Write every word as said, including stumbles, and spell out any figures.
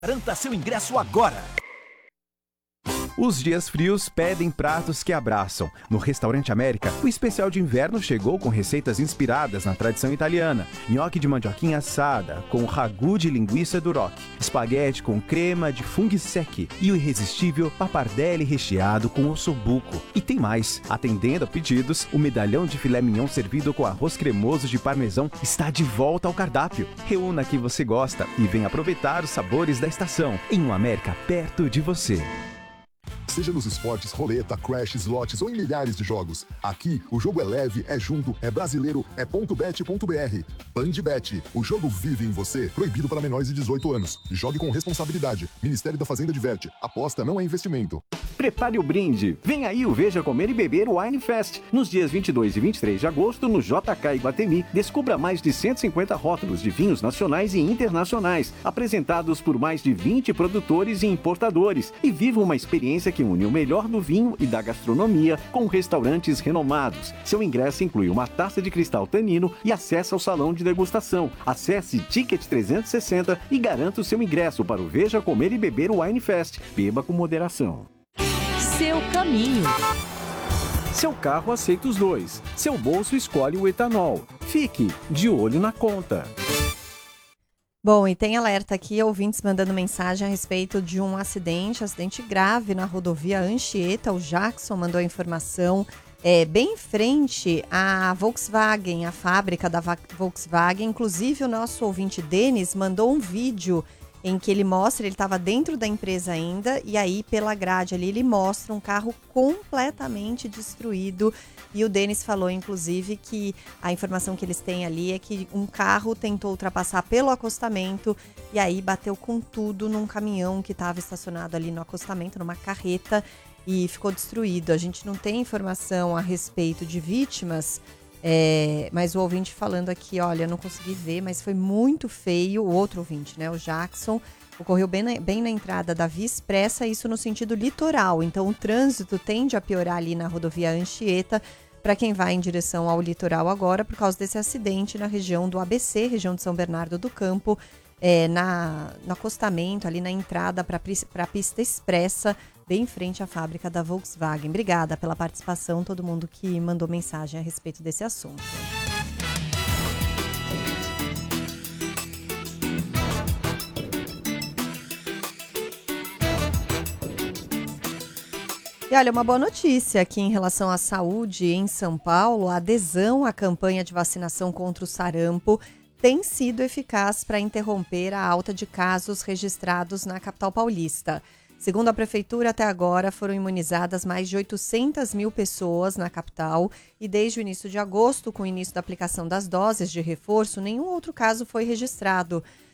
Garanta seu ingresso agora! Os dias frios pedem pratos que abraçam. No Restaurante América, o especial de inverno chegou com receitas inspiradas na tradição italiana. Nhoque de mandioquinha assada, com ragu de linguiça duroc, espaguete com crema de funghi secchi e o irresistível pappardelle recheado com ossobuco. E tem mais. Atendendo a pedidos, o medalhão de filé mignon servido com arroz cremoso de parmesão está de volta ao cardápio. Reúna que você gosta e venha aproveitar os sabores da estação em um América perto de você. Seja nos esportes, roleta, crash, slots ou em milhares de jogos. Aqui, o jogo é leve, é junto, é brasileiro, é ponto bet ponto b r. Bandbet, o jogo vive em você. Proibido para menores de dezoito anos. Jogue com responsabilidade. Ministério da Fazenda diverte. Aposta não é investimento. Prepare o brinde. Vem aí o Veja Comer e Beber Wine Fest. Nos dias vinte e dois e vinte e três de agosto, no J K Iguatemi, descubra mais de cento e cinquenta rótulos de vinhos nacionais e internacionais, apresentados por mais de vinte produtores e importadores. E viva uma experiência que une o melhor do vinho e da gastronomia com restaurantes renomados. Seu ingresso inclui uma taça de cristal Tanino e acesso ao salão de degustação. Acesse Ticket trezentos e sessenta e garanta o seu ingresso para o Veja Comer e Beber Wine Fest. Beba com moderação. Seu caminho. Seu carro aceita os dois. Seu bolso escolhe o etanol. Fique de olho na conta. Bom, e tem alerta aqui, ouvintes mandando mensagem a respeito de um acidente, acidente grave na rodovia Anchieta. O Jackson mandou a informação, é, bem em frente à Volkswagen, a fábrica da Volkswagen. Inclusive, o nosso ouvinte Denis mandou um vídeo em que ele mostra, ele estava dentro da empresa ainda, e aí pela grade ali ele mostra um carro completamente destruído. E o Denis falou, inclusive, que a informação que eles têm ali é que um carro tentou ultrapassar pelo acostamento e aí bateu com tudo num caminhão que estava estacionado ali no acostamento, numa carreta, e ficou destruído. A gente não tem informação a respeito de vítimas, É, mas o ouvinte falando aqui, olha, não consegui ver, mas foi muito feio. O outro ouvinte, né, o Jackson, ocorreu bem na, bem na entrada da Via Expressa, isso no sentido litoral. Então o trânsito tende a piorar ali na rodovia Anchieta para quem vai em direção ao litoral agora, por causa desse acidente na região do A B C, região de São Bernardo do Campo, é, na, no acostamento, ali na entrada para a pista expressa, bem em frente à fábrica da Volkswagen. Obrigada pela participação, todo mundo que mandou mensagem a respeito desse assunto. E olha, uma boa notícia aqui em relação à saúde em São Paulo. A adesão à campanha de vacinação contra o sarampo tem sido eficaz para interromper a alta de casos registrados na capital paulista. Segundo a Prefeitura, até agora foram imunizadas mais de oitocentas mil pessoas na capital e desde o início de agosto, com o início da aplicação das doses de reforço, nenhum outro caso foi registrado.